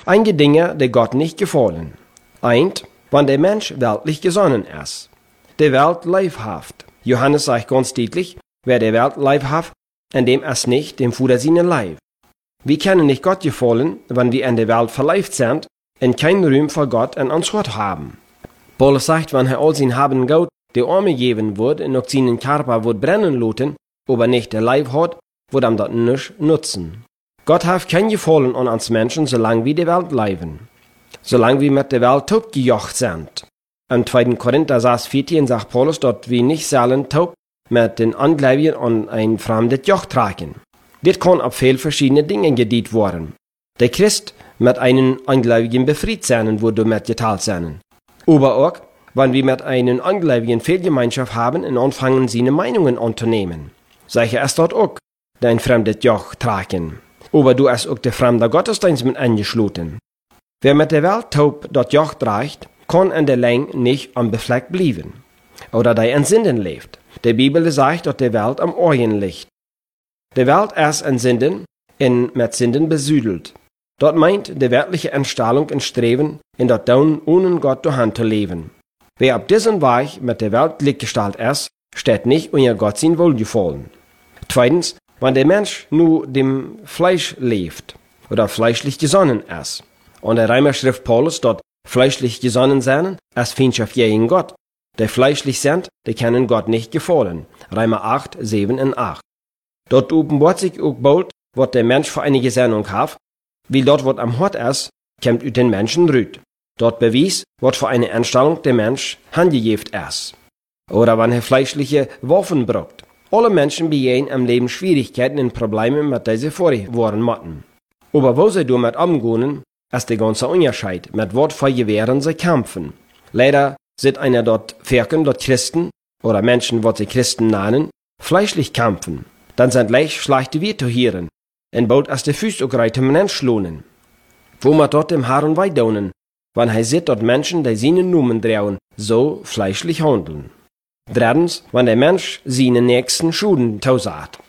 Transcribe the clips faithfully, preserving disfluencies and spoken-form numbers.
Einige Dinge, die Gott nicht gefallen. Eint, wann der Mensch weltlich gesonnen ist. Die Welt leibhaft. Johannes sagt ganz deutlich, wer der Welt leibhaft, in dem es nicht dem Fuder seine Leib. Wir können nicht Gott gefallen, wenn wir in der Welt verleibt sind und keinen Ruhm vor Gott in uns Gott haben. Paulus sagt, wenn er all sein Haben Gott die Arme geben wird und auch seinen Körper wird brennen lassen, aber nicht der Leib hat, wird ihm das nicht nutzen. Gott hat kein Gefallen an uns Menschen, solange wir die Welt leben. Solange wir mit der Welt taub gejocht sind. Im zweiten Korinther sechs vierzehn sagt Paulus, dass wir nicht sollen taub mit den Ungläubigen an ein fremdes Joch tragen. Dit kann auf viel verschiedene Dinge gedient worden. Der Christ mit einem Ungläubigen befreit sein, wo du mit geteilt sein. Aber auch, wenn wir mit einem Ungläubigen viel Gemeinschaft haben und anfangen, seine Meinungen anzunehmen. Sicher ist dort auch dein fremdes Joch tragen. Aber du hast auch der fremde Gottesdienst mit angeschlossen. Wer mit der Welt taub dort Joch trägt, kann in der Länge nicht unbefleckt bleiben. Oder der in Sünden lebt. Die Bibel sagt, dass die Welt am Orien liegt. Die Welt ist in Sünden und mit Sünden besüdelt. Dort meint die weltliche Entstellung und Streben, in dort Down ohne Gott durch Hand zu leben. Wer auf diesem Weg mit der Welt gleichgestellt ist, steht nicht unter Gott sein Wohlgefallen. Zweitens, wenn der Mensch nur dem Fleisch lebt oder fleischlich gesonnen ist. Und der Römerschrift Paulus dort fleischlich gesonnen sein, ist Feindschaft gegen Gott. Die fleischlich sind, die können Gott nicht gefallen. Römer acht, sieben und acht. Dort offenbart sich auch bald, was der Mensch für eine Gesinnung hat, weil dort, was am Hort ist, kommt ut den Menschen rüt. Dort bewies, was für eine Einstellung der Mensch handgejeft ist. Oder wenn er fleischliche Waffen braucht. Alle Menschen begehen im Leben Schwierigkeiten und Probleme mit diese vorgeworden Motten. Aber wo sie damit umgehen, ist der ganze Unterschied, mit was für Gewehren sie kämpfen. Leider sind einer dort Völker, dort Christen, oder Menschen, was sie Christen nennen, fleischlich kämpfen. Dann sind leicht schlechte Werte hören, und bald ist der Fuß auch reite Menschen schlonen. Wo man dort dem Herrn weidonen, wenn er sieht, dort Menschen, die seinen Numen drehen, so fleischlich handeln. Drittens, wenn der Mensch seinen nächsten Schuden tausat.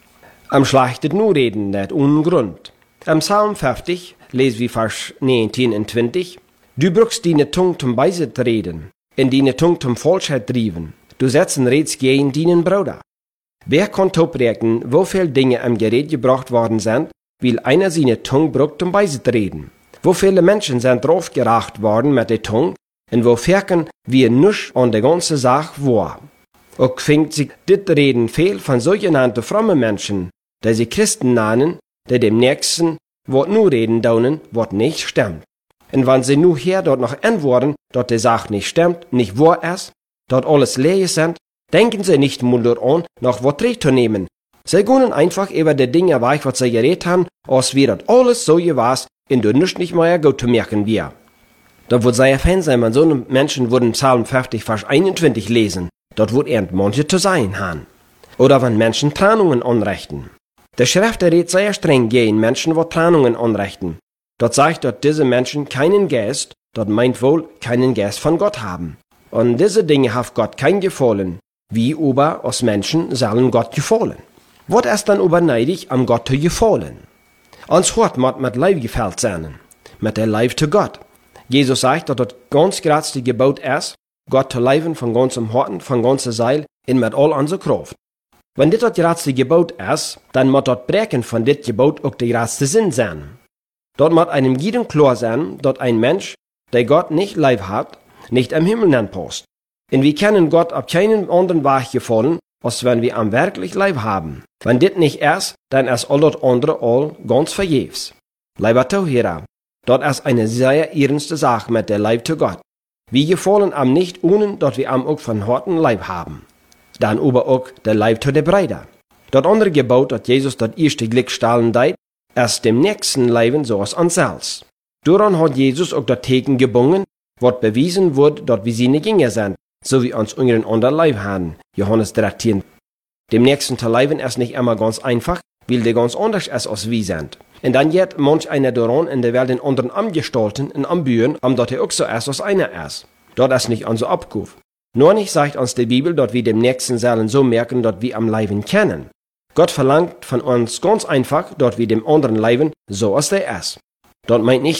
Am schlechtet nur reden, nicht ohne Grund. Am Psalm fünfzig, lesen wir Vers neunzehn und zwanzig, du brauchst deine Tung zum Beisit reden, in deine Tung zum Falschheit trieben. Du setzen Reds gegen deinen Bruder. Wer kann toprechnen, wo viel Dinge am Gerät gebracht worden sind, weil einer seine Tung braucht zum Beisit reden? Wo viele Menschen sind drauf geracht worden mit der Tung, und wo ferken wir nisch an der ganzen Sache war. Auch fängt sich dit Reden viel von sogenannten frommen Menschen, die sie Christen nennen, die dem Nächsten, wat nur reden daunen, wat nicht stimmt. Und wenn sie nur hier dort noch antworten, dort die Sache nicht stimmt, nicht wahr ist, dort alles leer sind, denken sie nicht mal an, noch wat recht zu nehmen. Sie gehen einfach über die Dinge weich, was sie geredet haben, als wir dort alles so gewasst, und du nicht nicht mehr gut zu merken wir. Dort wird sehr Fan sein, wenn so eine Menschen würden Psalm fünfzig, Vers einundzwanzig lesen. Dort wird er manche zu sein haben. Oder wenn Menschen Trennungen anrichten. Der Schrift redet sehr streng gegen Menschen, die Trennungen anrichten. Dort sagt, dass diese Menschen keinen Geist, dort meint wohl, keinen Geist von Gott haben. Und diese Dinge hat Gott kein gefallen. Wie aber als Menschen sollen Gott gefallen. Was ist dann überneidig, am Gott zu gefallen? Uns Hort muss mit Leib gefällt sein. Mit der Leib zu Gott. Jesus sagt, dass das ganz größte Gebot ist, Gott zu lieben von ganzem Herzen, von ganzer Seele und mit all unserer Kraft. Wenn das das größte Gebot ist, dann muss das Brechen von dit Gebot auch der größte Sinn sein. Dort muss einem jeden klar sein, dass ein Mensch, der Gott nicht lieb hat, nicht im Himmel anpasst. Und wir können Gott auf keinen anderen Weg gefallen, als wenn wir am wirklich lieb haben. Wenn dit nicht ist, dann ist all das andere all ganz vergebens. Lieber Zuhörer, dort ist eine sehr ernste Sache mit der Leib zu Gott. Wir gefallen am nicht ohne, dass wir am auch von Horten Leib haben. Dann aber auch der Leib zu der Brüder. Dort andere Gebot, dass Jesus dort erste Glück stahlen deit, erst dem nächsten Leben so als uns selbst. Daran hat Jesus auch das Teken gebunden, was bewiesen wird, dass wir seine Jünger sind, so wie uns unseren anderen Leib haben. Johannes dreizehn. Dem nächsten zu leben ist nicht immer ganz einfach, weil der ganz anders ist als wir sind. Und dann geht manch einer daran in der Welt den anderen angestalten und anbühen, am dort er auch so ist, als einer ist. Dort ist nicht unser Abkuf. Nur nicht sagt uns die Bibel, dass wir dem nächsten sollen so merken, dass wir am Leben kennen. Gott verlangt von uns ganz einfach, dass wir dem anderen leben, so als der ist. Dort meint nicht,